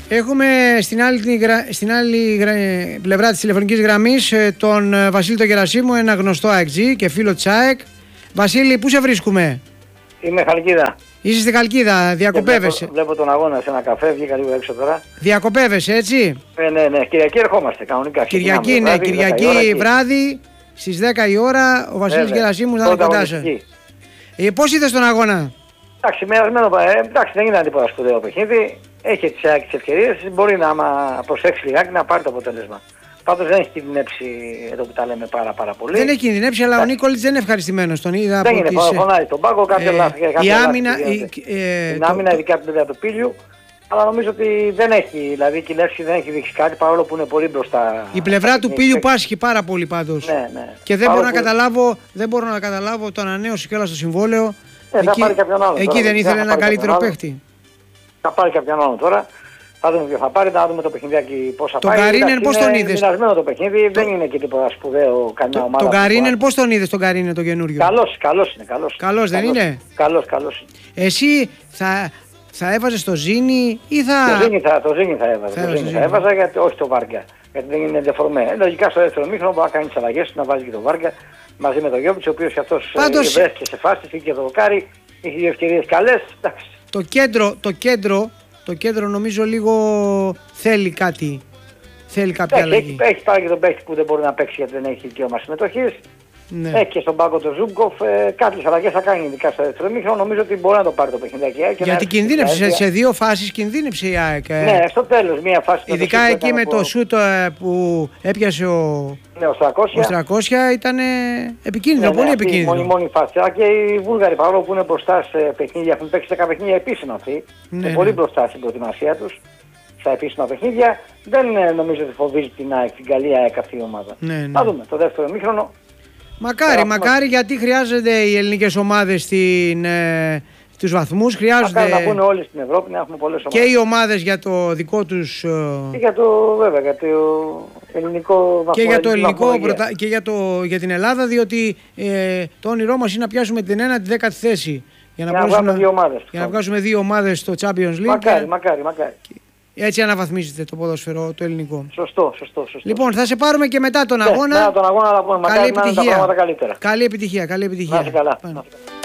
Έχουμε στην άλλη πλευρά της τηλεφωνικής γραμμής τον Βασίλη τον Γερασίμου, ένα γνωστό ΑΕΚΤΖΙ και φίλο της ΑΕΚ. Βασίλη, πού σε βρίσκουμε? Είμαι Χαλκίδα. Είσαι στη Χαλκίδα, διακοπεύεσαι? Βλέπω τον αγώνα σε ένα καφέ, βγήκα λίγο έξω τώρα. Διακοπεύεσαι, έτσι? Ναι. Κυριακή ερχόμαστε κανονικά. Κυριακή βράδυ στις 10 η ώρα ο Βασίλης Γερασίμου θα είναι κοντά σας. Πώς είδες τον αγώνα? Εντάξει, εντάξει, δεν είναι τίποτα σπουδαίο παιχνίδι. Έχει τις ευκαιρίες, μπορεί να άμα προσέξει λιγάκι να πάρει το αποτέλεσμα. Πάντως δεν έχει κινδυνεύσει εδώ που τα λέμε πάρα πολύ. Δεν έχει κινδυνεύσει, αλλά ο Νίκολιτς δεν είναι ευχαριστημένος. Τον είδα δεν είναι, φωνάζει τον πάγκο, κάποια λάθη. Η άμυνα, ειδικά την παιδιά του Πήλιου. Αλλά νομίζω ότι δεν έχει, δηλαδή η Κινεύση δεν έχει δείξει κάτι, παρόλο που είναι πολύ μπροστά. Η πλευρά του Πήλιου πάσχει πάρα πολύ πάντως. Ναι. Και δεν μπορώ να καταλάβω το ανανέωση και όλα στο συμβόλαιο. Εκεί δεν ήθελε ένα καλύτερο παίχτη. Θα πάρει κάποιον άλλο τώρα. Θα δούμε ποιο θα πάρει, να δούμε το παιχνιδιάκι πώς θα πάει. Τον Καρίνεν πώς τον είδες? Είναι μοιρασμένο το παιχνίδι, δεν είναι και τίποτα σπουδαίο καμιά ομάδα. Τον Καρίνεν πώς τον είδες, τον Καρίνεν το καινούριο? Καλός είναι. Καλός δεν είναι? Καλός είναι. Εσύ θα έβαζες το Ζήνη ή θα... Το Ζήνη θα έβαζα, γιατί όχι το Βάρκα. Γιατί δεν είναι δεφορμέ. Λογικά στο δεύτερο μήχρονο μπορεί να κάνει τις αλλαγές, να βάζει και το Βάρκα μαζί με τον Γιώβιτς, ο οποίος και αυτός βρέθηκε σε φάση, είχε και το δοκάρι, είχε δύο ευκαιρίες καλές. Το κέντρο νομίζω λίγο θέλει κάτι. Θέλει κάποια αλλαγή. Έχει πάρει και τον παίκτη που δεν μπορεί να παίξει γιατί δεν έχει δικαίωμα συμμετοχής. Ναι. Έχει και στον πάγκο τον Ζούγκοφ. Κάποιες αλλαγές θα κάνει ειδικά στο δεύτερο μήχρονο. Νομίζω ότι μπορεί να το πάρει το παιχνιδάκι. Γιατί κινδύνεψε σε δύο φάσεις, κινδύνεψε η ΑΕΚ. Ναι, στο τέλος μία φάση. Ειδικά εκεί με το σούτ που έπιασε ο Στρακόσια ήταν επικίνδυνο, πολύ επικίνδυνο. Μόνη φάση. Και οι Βούλγαροι, παρόλο που είναι μπροστά σε παιχνίδια, έχουν παίξει 10 παιχνίδια επίσημα αυτοί. Είναι πολύ μπροστά στην προετοιμασία τους. Στα επίσημα παιχνίδια. Δεν νομίζω ότι φοβίζει την ΑΕΚ, την καλή ΑΕΚ αυτή η ομάδα. Θα δούμε το δεύτερο μήχρονο. Μακάρι, γιατί χρειάζονται οι ελληνικές ομάδες στους βαθμούς. Χρειάζονται να πούνε όλοι στην Ευρώπη, να έχουμε πολλές ομάδες. Και οι ομάδες για το δικό τους... Και για το, βέβαια, για το ελληνικό βαθμό. Και για το ελληνικό και για την Ελλάδα, διότι το όνειρό μας είναι να πιάσουμε την 9η, 10η θέση. Για να βγάζουμε δύο ομάδες στο Champions League. Μακάρι. Έτσι αναβαθμίζεται το ποδόσφαιρο το ελληνικό. Σωστό. Λοιπόν, θα σε πάρουμε και μετά τον αγώνα. Μετά τον αγώνα, αλλά μακάρι να είναι τα πράγματα καλύτερα. Καλή επιτυχία. Να είσαι καλά.